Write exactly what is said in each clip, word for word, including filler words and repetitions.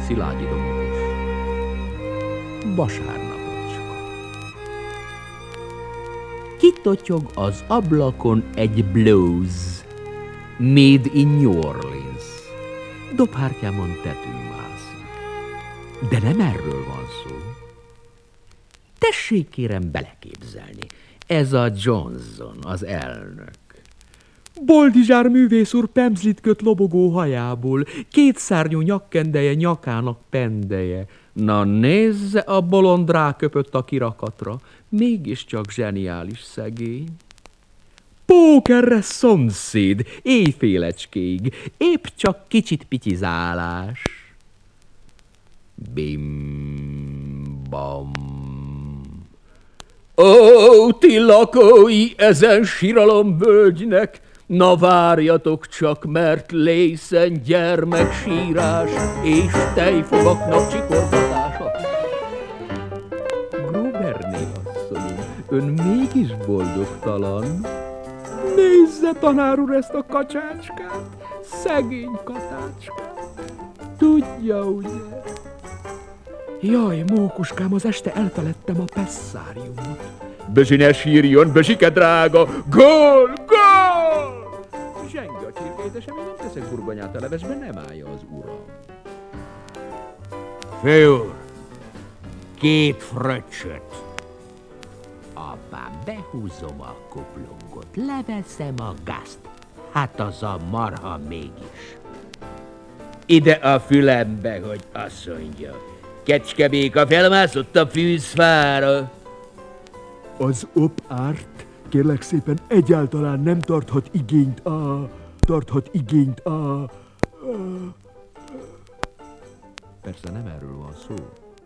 Szilágyi Domokos. Vasárnapocska. Kitotyog az ablakon egy blues, made in New Orleans. Dobhártyámon tetőn mászik. De nem erről van szó. Tessék kérem beleképzelni. Ez a Johnson, az elnök. Boldizsár művész úr pemzlit köt lobogó hajából, két szárnyú nyakkendeje nyakának pendeje. Na nézze, a bolond ráköpött a kirakatra, mégiscsak zseniális szegény. Pókerre szomszéd, éjfélecskéig, épp csak kicsit pityizálás. Bim, bam. Ó, ti lakói ezen síralomvölgynek, na várjatok csak, mert lészen gyermeksírás és tejfogaknak csikorgatása. Gruberné asszonyom, ön mégis boldogtalan? Nézze, tanár úr, ezt a kacsácskát, szegény katácskát. Tudja, ugye? Jaj, mókuskám, az este elfeledtem a pesszáriumot. Bezsi, ne sírjon, Bezsike drága! Gól, gól! Zsenge a csirkétesem, én nem teszek burgonyát a levesben, nem állja az uram. Főúr, két fröccsöt. Apám, behúzom a kuplungot, leveszem a gázt. Hát az a marha mégis. Ide a fülembe, hogy azt mondja. Kecskebéka felmászott a fűzfára. Az op-árt, kérlek szépen, egyáltalán nem tarthat igényt a... tarthat igényt a... a... Persze nem erről van szó.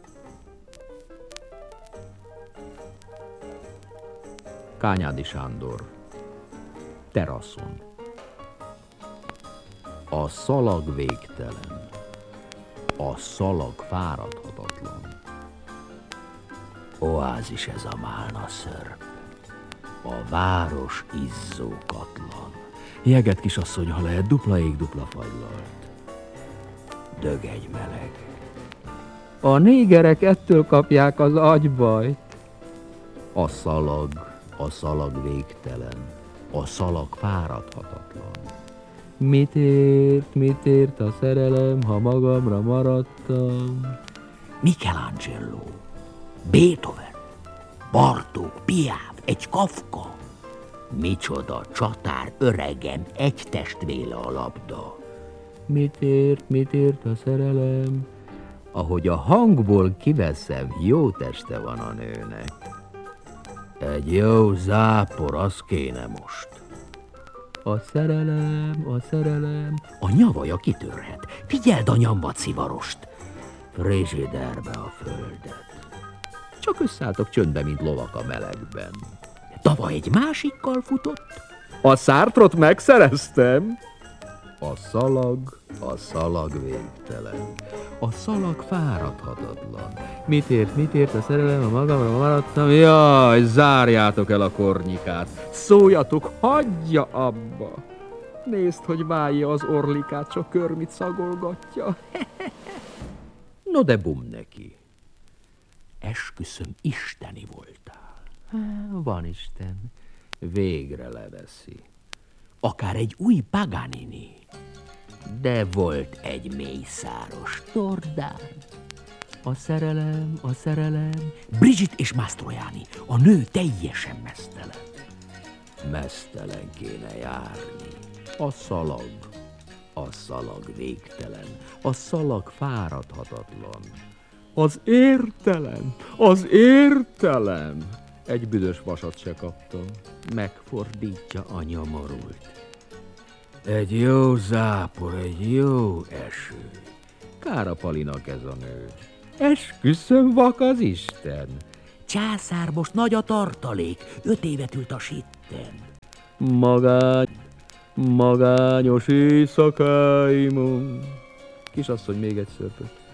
Kányádi Sándor. Teraszon. A szalag végtelen. A szalag fáradhatatlan. Oázis ez a málna szörp. A város izzókatlan. Jeget, kisasszony, ha lehet, dupla ég, dupla fagylalt. Dögegy meleg. A négerek ettől kapják az agybajt. A szalag, a szalag végtelen. A szalag fáradhatatlan. Mit ért, mit ért a szerelem, ha magamra maradtam? Michelangelo, Beethoven, Bartók, Piaf, egy Kafka. Micsoda csatár, öregem, egy testvéle a labda. Mit ért, mit ért a szerelem? Ahogy a hangból kiveszem, jó teste van a nőnek. Egy jó zápor, az kéne most. A szerelem, a szerelem, a nyavaja kitörhet. Figyeld a nyambat szivarost. Frizsiderbe a földet. Csak összeálltok csöndbe, mint lovak a melegben. Tavaly egy másikkal futott. A Sartrot megszereztem. A szalag, a szalag végtelen. A szalag fáradhatatlan. Mit ért, mit ért a szerelem, a magamra maradtam? Jaj, zárjátok el a kornyikát. Szóljatok, hagyja abba. Nézd, hogy válja az orlikát, csak körmit szagolgatja. No de bum neki. Esküszöm, isteni voltál. Van Isten. Végre leveszi. Akár egy új Paganini. De volt egy mélyszáros Tordán. A szerelem, a szerelem. Brigitte és Mastroianni. A nő teljesen meztelen. Meztelen kéne járni. A szalag. A szalag végtelen. A szalag fáradhatatlan. Az értelem, az értelem. Egy büdös vasat se kaptam. Megfordítja a nyomorult. Egy jó zápor, egy jó eső. Kár a Palinak ez a nő. Esküszöm, vak az Isten. Császár, most nagy a tartalék. Öt évet ült a sitten. Magány, magányos éjszakáimon. Kisasszony, még egy szörpöt.